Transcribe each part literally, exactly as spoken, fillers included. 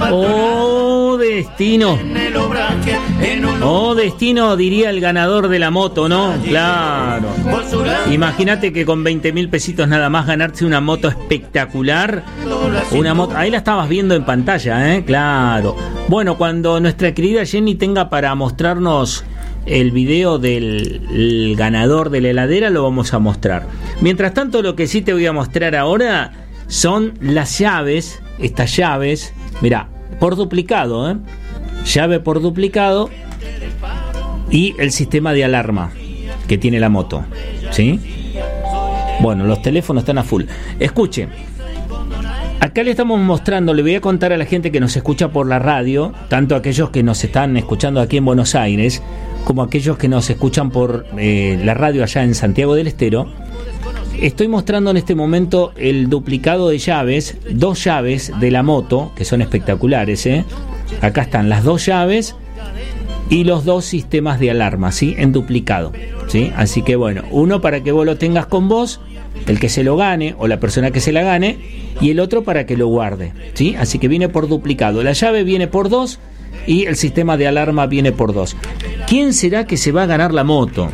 Oh, destino. Oh, destino, diría el ganador de la moto, ¿no? Claro. Imagínate que con veinte mil pesitos nada más ganarse una moto espectacular. Una moto, ahí la estabas viendo en pantalla, ¿eh? Claro. Bueno, cuando nuestra querida Jenny tenga para mostrarnos el video del el ganador de la heladera, lo vamos a mostrar. Mientras tanto, lo que sí te voy a mostrar ahora son las llaves, estas llaves, mirá, por duplicado, ¿eh? Llave por duplicado y el sistema de alarma que tiene la moto, ¿sí? Bueno, los teléfonos están a full. Escuche, acá le estamos mostrando, le voy a contar a la gente que nos escucha por la radio, tanto aquellos que nos están escuchando aquí en Buenos Aires, como aquellos que nos escuchan por eh, la radio allá en Santiago del Estero. Estoy mostrando en este momento el duplicado de llaves, dos llaves de la moto, que son espectaculares, ¿eh? Acá están las dos llaves y los dos sistemas de alarma, ¿sí? En duplicado, ¿sí? Así que bueno, uno para que vos lo tengas con vos, el que se lo gane o la persona que se la gane, y el otro para que lo guarde, ¿sí? Así que viene por duplicado. La llave viene por dos y el sistema de alarma viene por dos. ¿Quién será que se va a ganar la moto?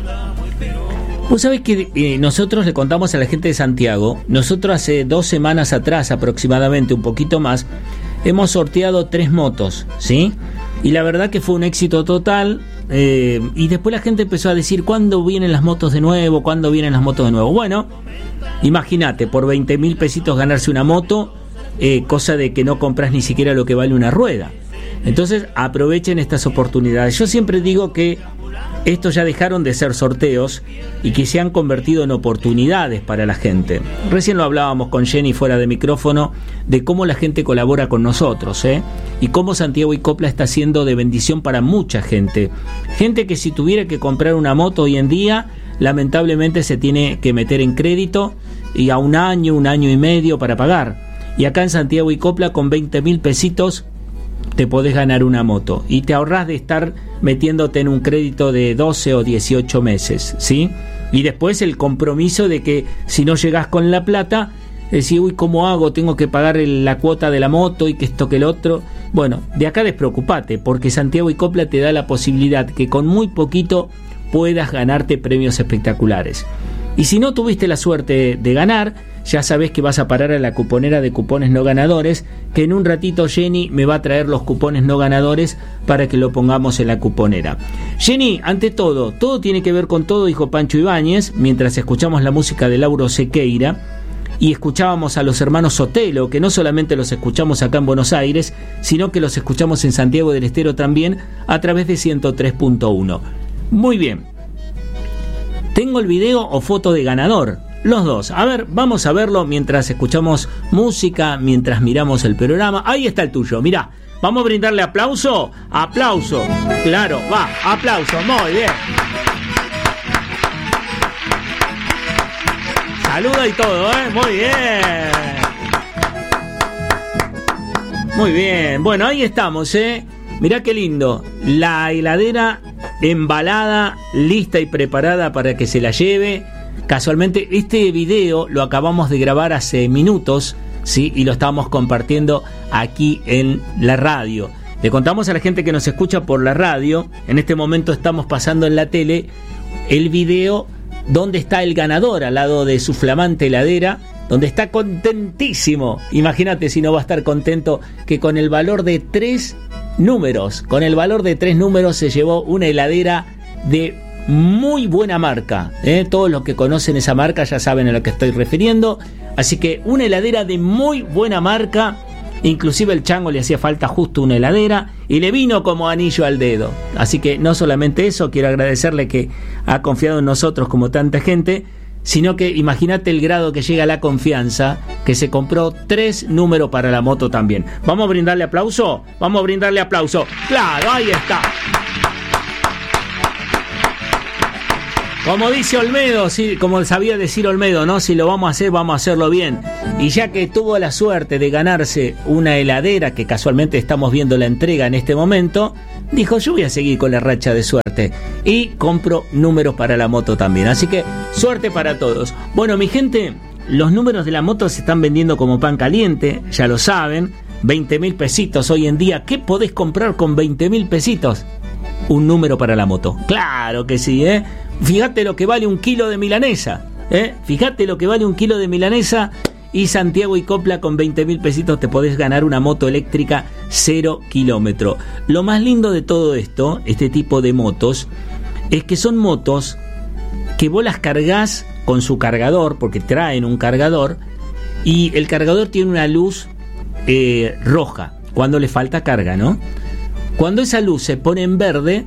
Vos sabés que eh, nosotros le contamos a la gente de Santiago, nosotros hace dos semanas atrás aproximadamente, un poquito más, hemos sorteado tres motos, ¿sí? Y la verdad que fue un éxito total, eh, y después la gente empezó a decir, ¿cuándo vienen las motos de nuevo? ¿Cuándo vienen las motos de nuevo? Bueno, imagínate, por veinte mil pesitos ganarse una moto, eh, cosa de que no compras ni siquiera lo que vale una rueda. Entonces aprovechen estas oportunidades. Yo siempre digo que estos ya dejaron de ser sorteos y que se han convertido en oportunidades para la gente. Recién lo hablábamos con Jenny fuera de micrófono de cómo la gente colabora con nosotros, ¿eh? Y cómo Santiago y Copla está siendo de bendición para mucha gente. Gente que si tuviera que comprar una moto hoy en día, lamentablemente se tiene que meter en crédito y a un año, un año y medio para pagar. Y acá en Santiago y Copla con veinte mil pesitos te podés ganar una moto y te ahorrás de estar metiéndote en un crédito de doce o dieciocho meses, ¿sí? Y después el compromiso de que si no llegás con la plata, decís, uy, ¿cómo hago? Tengo que pagar el, la cuota de la moto y que esto que el otro. Bueno, de acá despreocupate, porque Santiago y Copla te da la posibilidad que con muy poquito puedas ganarte premios espectaculares. Y si no tuviste la suerte de ganar, ya sabés que vas a parar a la cuponera de cupones no ganadores, que en un ratito Jenny me va a traer los cupones no ganadores para que lo pongamos en la cuponera. Jenny, ante todo, todo tiene que ver con todo, dijo Pancho Ibáñez, mientras escuchamos la música de Lauro Sequeira y escuchábamos a los hermanos Sotelo, que no solamente los escuchamos acá en Buenos Aires, sino que los escuchamos en Santiago del Estero también a través de ciento tres punto uno. Muy bien. ¿Tengo el video o foto de ganador? Los dos. A ver, vamos a verlo mientras escuchamos música, mientras miramos el programa. Ahí está el tuyo, mirá. Vamos a brindarle aplauso. Aplauso. Claro, va, aplauso. Muy bien. Saluda y todo, ¿eh? Muy bien. Muy bien. Bueno, ahí estamos, ¿eh? Mirá qué lindo. La heladera embalada, lista y preparada para que se la lleve. Casualmente este video lo acabamos de grabar hace minutos, ¿sí? Y lo estamos compartiendo aquí en la radio. Le contamos a la gente que nos escucha por la radio, en este momento estamos pasando en la tele el video donde está el ganador al lado de su flamante heladera, donde está contentísimo. Imagínate si no va a estar contento que con el valor de tres números, con el valor de tres números se llevó una heladera de muy buena marca, ¿eh? Todos los que conocen esa marca ya saben a lo que estoy refiriendo. Así que una heladera de muy buena marca. Inclusive el chango le hacía falta justo una heladera y le vino como anillo al dedo. Así que no solamente eso, quiero agradecerle que ha confiado en nosotros como tanta gente, sino que imagínate el grado que llega la confianza, que se compró tres números para la moto también. ¿Vamos a brindarle aplauso? Vamos a brindarle aplauso. Claro, ahí está. Como dice Olmedo, sí, como sabía decir Olmedo, ¿no? Si lo vamos a hacer, vamos a hacerlo bien. Y ya que tuvo la suerte de ganarse una heladera, que casualmente estamos viendo la entrega en este momento, dijo, yo voy a seguir con la racha de suerte. Y compro números para la moto también. Así que, suerte para todos. Bueno, mi gente, los números de la moto se están vendiendo como pan caliente, ya lo saben. veinte mil pesitos hoy en día. ¿Qué podés comprar con veinte mil pesitos? Un número para la moto. Claro que sí, ¿eh? Fíjate lo que vale un kilo de milanesa, ¿eh? Fíjate lo que vale un kilo de milanesa. Y Santiago y Copla con veinte mil pesitos te podés ganar una moto eléctrica cero kilómetro. Lo más lindo de todo esto, este tipo de motos, es que son motos que vos las cargas con su cargador, porque traen un cargador, y el cargador tiene una luz eh, roja cuando le falta carga, ¿no? Cuando esa luz se pone en verde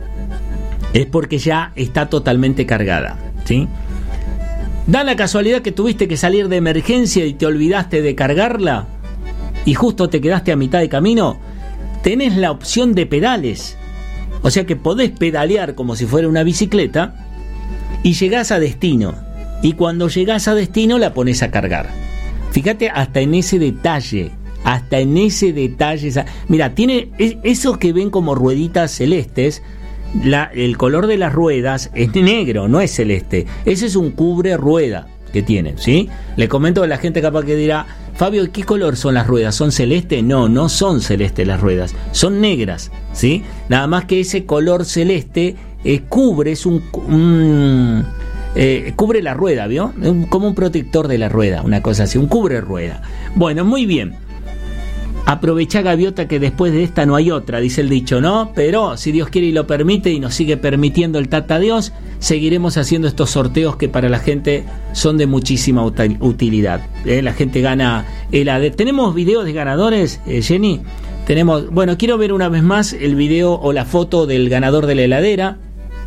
es porque ya está totalmente cargada, ¿sí? Da la casualidad que tuviste que salir de emergencia y te olvidaste de cargarla y justo te quedaste a mitad de camino. Tenés la opción de pedales, o sea que podés pedalear como si fuera una bicicleta y llegás a destino, y cuando llegás a destino la pones a cargar. Fíjate hasta en ese detalle, hasta en ese detalle. Mira, tiene esos que ven como rueditas celestes. La, el color de las ruedas es negro, no es celeste. Ese es un cubre rueda que tienen, ¿sí? Le comento a la gente capaz que dirá: Fabio, ¿qué color son las ruedas? ¿Son celeste? No, no son celeste las ruedas, son negras, ¿sí? Nada más que ese color celeste eh, cubre, es un, un eh, cubre la rueda, ¿vio? Como un protector de la rueda, una cosa así, un cubre rueda. Bueno, muy bien. Aprovecha, gaviota, que después de esta no hay otra, dice el dicho, ¿no? Pero si Dios quiere y lo permite y nos sigue permitiendo el Tata Dios, seguiremos haciendo estos sorteos que para la gente son de muchísima utilidad. ¿eh? La gente gana helado. ¿Tenemos videos de ganadores, eh, Jenny? Tenemos, bueno, quiero ver una vez más el video o la foto del ganador de la heladera.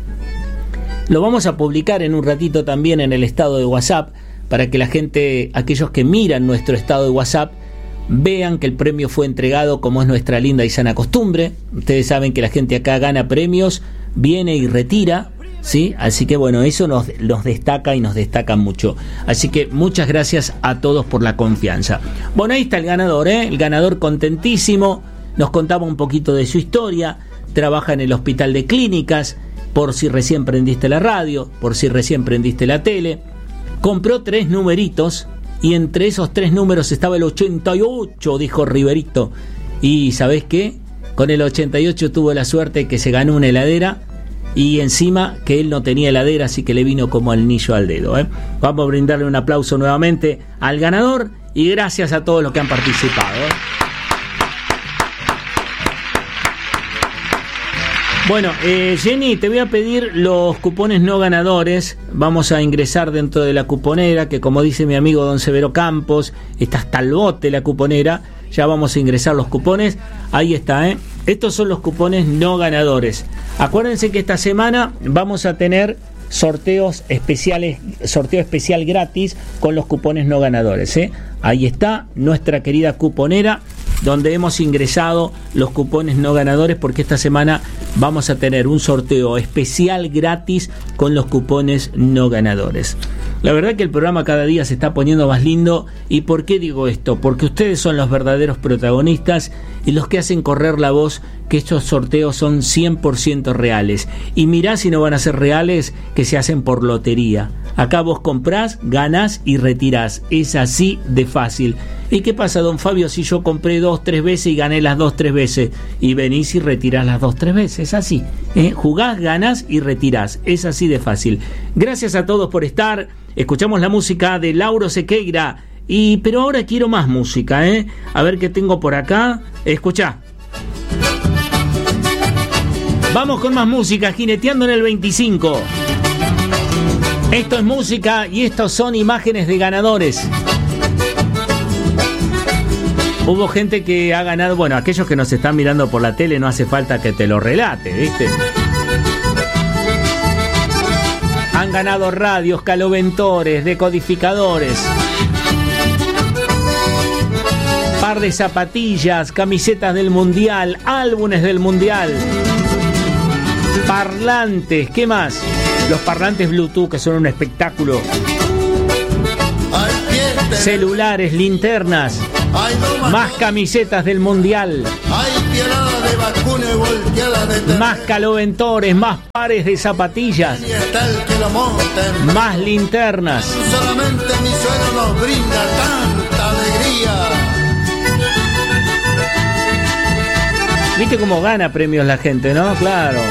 Lo vamos a publicar en un ratito también en el estado de WhatsApp, para que la gente, aquellos que miran nuestro estado de WhatsApp, vean que el premio fue entregado como es nuestra linda y sana costumbre. Ustedes saben que la gente acá gana premios, viene y retira, ¿sí? Así que bueno, eso nos, nos destaca y nos destaca mucho. Así que muchas gracias a todos por la confianza. Bueno, ahí está el ganador, ¿eh? El ganador contentísimo, nos contaba un poquito de su historia. Trabaja en el Hospital de Clínicas, por si recién prendiste la radio, por si recién prendiste la tele. Compró tres numeritos, y entre esos tres números estaba el ochenta y ocho, dijo Riverito. Y ¿sabés qué? Con el ochenta y ocho tuvo la suerte que se ganó una heladera, y encima que él no tenía heladera, así que le vino como anillo al dedo, ¿eh? Vamos a brindarle un aplauso nuevamente al ganador, y gracias a todos los que han participado, ¿eh? Bueno, eh, Jenny, te voy a pedir los cupones no ganadores. Vamos a ingresar dentro de la cuponera, que como dice mi amigo don Severo Campos, está hasta el bote la cuponera. Ya vamos a ingresar los cupones. Ahí está, ¿eh? Estos son los cupones no ganadores. Acuérdense que esta semana vamos a tener sorteos especiales, sorteo especial gratis con los cupones no ganadores, ¿eh? Ahí está nuestra querida cuponera, donde hemos ingresado los cupones no ganadores, porque esta semana vamos a tener un sorteo especial gratis con los cupones no ganadores. La verdad que el programa cada día se está poniendo más lindo. ¿Y por qué digo esto? Porque ustedes son los verdaderos protagonistas y los que hacen correr la voz que estos sorteos son cien por ciento reales. Y mirá si no van a ser reales, que se hacen por lotería. Acá vos comprás, ganás y retirás. Es así de fácil. ¿Y qué pasa, don Fabio, si yo compré dos, tres veces y gané las dos, tres veces? Y venís y retirás las dos, tres veces. Es así. ¿eh? Jugás, ganás y retirás. Es así de fácil. Gracias a todos por estar. Escuchamos la música de Lauro Sequeira. Y, pero ahora quiero más música, ¿eh? A ver qué tengo por acá. Escuchá. Vamos con más música, jineteando en el veinticinco. Esto es música y estos son imágenes de ganadores. Hubo gente que ha ganado, bueno, aquellos que nos están mirando por la tele no hace falta que te lo relate, ¿viste? Han ganado radios, caloventores, decodificadores, par de zapatillas, camisetas del mundial, álbumes del mundial, parlantes, ¿qué más? Los parlantes Bluetooth, que son un espectáculo, celulares, linternas, más camisetas del mundial, más caloventores, más pares de zapatillas, más linternas. Solamente mi suelo nos brinda tanta alegría. ¿Viste cómo gana premios la gente, no? Claro.